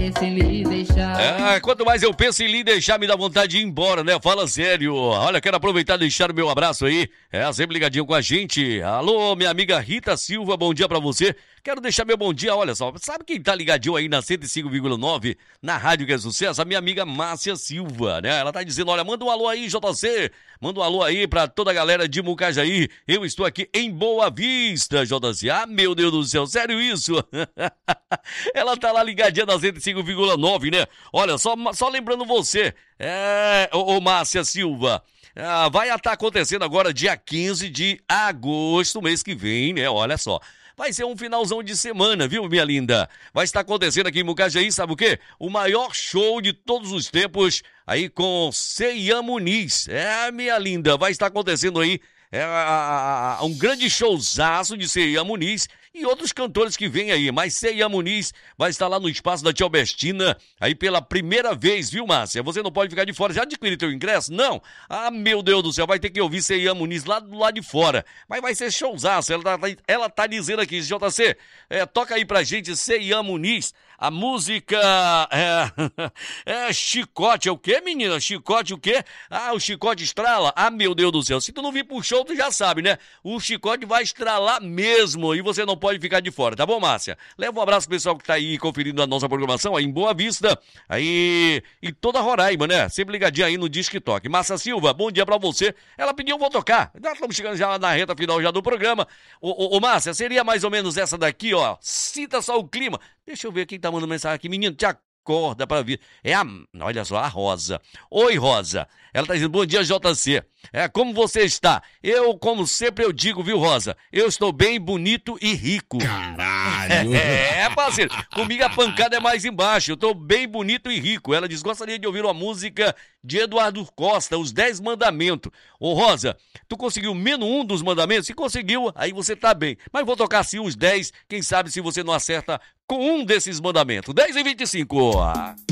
Em lhe deixar. Quanto mais eu penso em lhe deixar, me dá vontade de ir embora, né? Fala sério. Olha, quero aproveitar e deixar o meu abraço aí. Sempre ligadinho com a gente. Alô, minha amiga Rita Silva, bom dia pra você. Quero deixar meu bom dia, olha só, sabe quem tá ligadinho aí na 105,9, na Rádio que é Sucesso? A minha amiga Márcia Silva, né? Ela tá dizendo, olha, manda um alô aí, JC, manda um alô aí pra toda a galera de Mucajaí. Eu estou aqui em Boa Vista, JC. Ah, meu Deus do céu, sério isso? Ela tá lá ligadinha na 105,9, né? Olha, só lembrando você, ô Márcia Silva, vai estar acontecendo agora dia 15 de agosto, mês que vem, né? Olha só. Vai ser um finalzão de semana, viu, minha linda? Vai estar acontecendo aqui em Mucajaí, sabe o quê? O maior show de todos os tempos, aí com Ceian Muniz. Minha linda, vai estar acontecendo aí um grande showzaço de Ceian Muniz e outros cantores que vêm aí, mas Ceian Muniz vai estar lá no espaço da Tia Albertina, aí pela primeira vez, viu, Márcia? Você não pode ficar de fora. Já adquiriu teu ingresso? Não? Ah, meu Deus do céu, vai ter que ouvir Ceian Muniz lá do lado de fora, mas vai ser showzaço. Ela tá dizendo aqui, JC, toca aí pra gente Ceian Muniz, a música Chicote, é o quê, menina? Chicote o quê? Ah, o Chicote estrala? Ah, meu Deus do céu, se tu não vir pro show, tu já sabe, né? O Chicote vai estralar mesmo e você não pode ficar de fora, tá bom, Márcia? Leva um abraço pro pessoal que tá aí conferindo a nossa programação aí em Boa Vista, aí em toda Roraima, né? Sempre ligadinho aí no Disque Toque. Márcia Silva, bom dia pra você. Ela pediu, vou tocar. Já estamos chegando já na reta final já do programa. Ô, Márcia, seria mais ou menos essa daqui, ó. Sinta só o clima. Deixa eu ver quem tá mandando mensagem aqui. Menino, te acorda pra vir. Olha só, a Rosa. Oi, Rosa. Ela tá dizendo, bom dia, JC. Como você está? Eu, como sempre eu digo, viu, Rosa? Eu estou bem, bonito e rico. Caralho. Parceiro. Comigo a pancada é mais embaixo. Eu tô bem, bonito e rico. Ela diz, gostaria de ouvir uma música de Eduardo Costa, Os 10 Mandamentos. Ô, Rosa, tu conseguiu menos um dos mandamentos? Se conseguiu, aí você tá bem. Mas vou tocar sim os 10. Quem sabe se você não acerta com um desses mandamentos. 10 e 25.